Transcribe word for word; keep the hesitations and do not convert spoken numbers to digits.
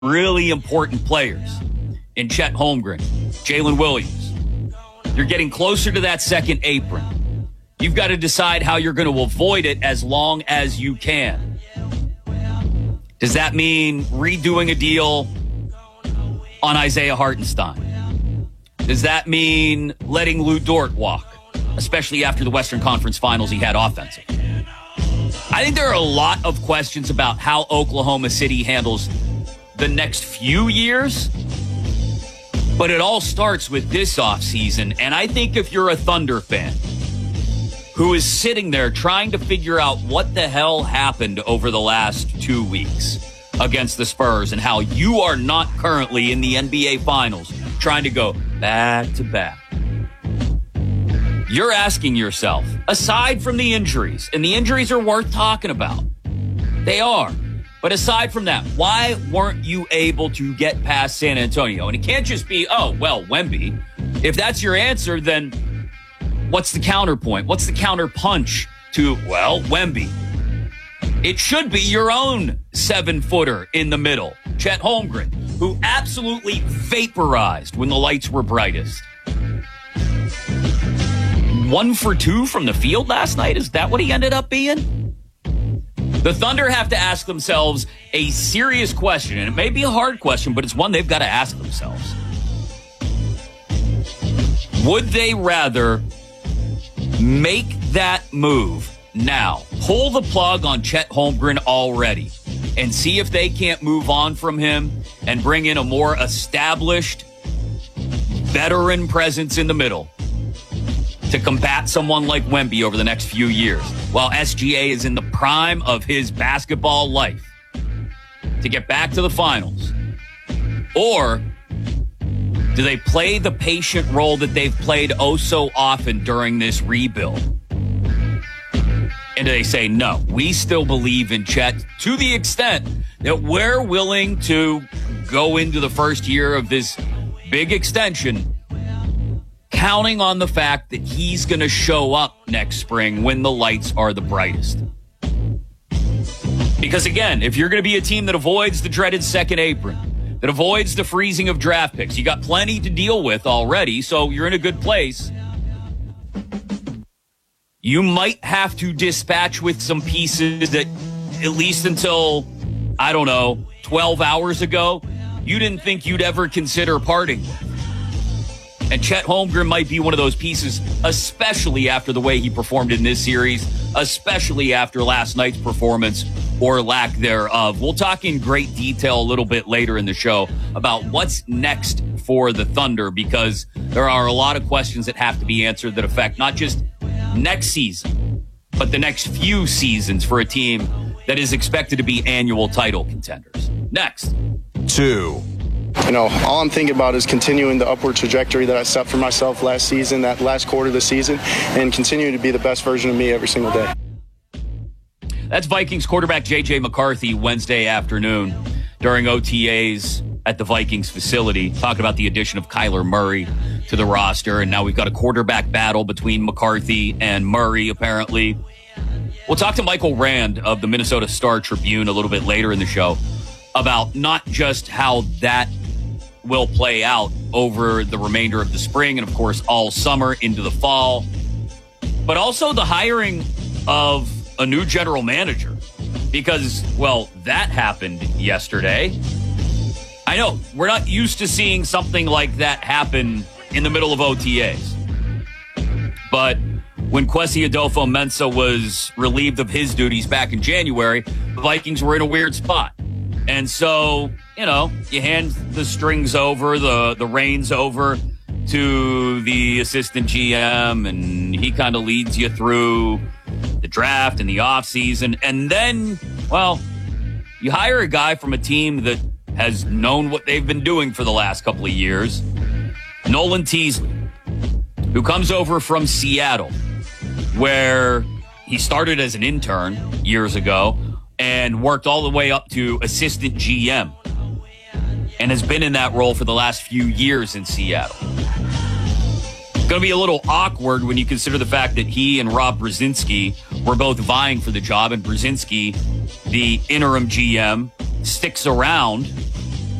really important players in Chet Holmgren, Jalen Williams. You're getting closer to that second apron. You've got to decide how you're going to avoid it as long as you can. Does that mean redoing a deal on Isaiah Hartenstein? Does that mean letting Lou Dort walk, especially after the Western Conference Finals he had offensive? I think there are a lot of questions about how Oklahoma City handles the next few years, but it all starts with this offseason. And I think if you're a Thunder fan who is sitting there trying to figure out what the hell happened over the last two weeks against the Spurs and how you are not currently in the N B A Finals trying to go back to back, you're asking yourself, aside from the injuries, and the injuries are worth talking about. They are. But aside from that, why weren't you able to get past San Antonio? And it can't just be, oh, well, Wemby. If that's your answer, then what's the counterpoint? What's the counterpunch to, well, Wemby? It should be your own seven-footer in the middle, Chet Holmgren, who absolutely vaporized when the lights were brightest. One for two from the field last night? Is that what he ended up being? The Thunder have to ask themselves a serious question, and it may be a hard question, but it's one they've got to ask themselves. Would they rather make that move now, pull the plug on Chet Holmgren already, and see if they can't move on from him and bring in a more established veteran presence in the middle to combat someone like Wemby over the next few years, while S G A is in the prime of his basketball life, to get back to the finals? Or do they play the patient role that they've played oh so often during this rebuild? And do they say, no, we still believe in Chet to the extent that we're willing to go into the first year of this big extension counting on the fact that he's going to show up next spring when the lights are the brightest? Because again, if you're going to be a team that avoids the dreaded second apron, that avoids the freezing of draft picks, you got plenty to deal with already, so you're in a good place. You might have to dispatch with some pieces that, at least until, I don't know, twelve hours ago, you didn't think you'd ever consider parting with. And Chet Holmgren might be one of those pieces, especially after the way he performed in this series, especially after last night's performance or lack thereof. We'll talk in great detail a little bit later in the show about what's next for the Thunder, because there are a lot of questions that have to be answered that affect not just next season, but the next few seasons for a team that is expected to be annual title contenders. Next. Two. You know, all I'm thinking about is continuing the upward trajectory that I set for myself last season, that last quarter of the season, and continuing to be the best version of me every single day. That's Vikings quarterback J J McCarthy Wednesday afternoon during O T As at the Vikings facility, talking about the addition of Kyler Murray to the roster. And now we've got a quarterback battle between McCarthy and Murray, apparently. We'll talk to Michael Rand of the Minnesota Star Tribune a little bit later in the show about not just how that will play out over the remainder of the spring and, of course, all summer into the fall, but also the hiring of a new general manager, because, well, that happened yesterday. I know, we're not used to seeing something like that happen in the middle of O T As, but when Kwesi Adolfo-Mensah was relieved of his duties back in January, the Vikings were in a weird spot. And so, you know, you hand the strings over, the, the reins over to the assistant G M, and he kind of leads you through the draft and the offseason. And then, well, you hire a guy from a team that has known what they've been doing for the last couple of years, Nolan Teasley, who comes over from Seattle, where he started as an intern years ago and worked all the way up to assistant G M, and has been in that role for the last few years in Seattle. It's going to be a little awkward when you consider the fact that he and Rob Brzezinski were both vying for the job, and Brzezinski, the interim G M, sticks around